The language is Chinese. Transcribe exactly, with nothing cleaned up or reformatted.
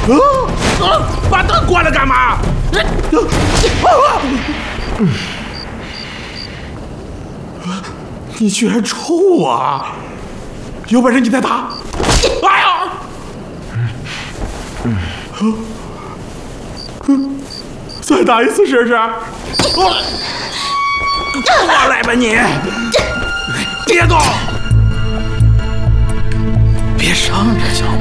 啊！把灯关了干嘛？你居然抽我！有本事你再打！哎呀！再打一次试试！过来吧你！别动！别伤着小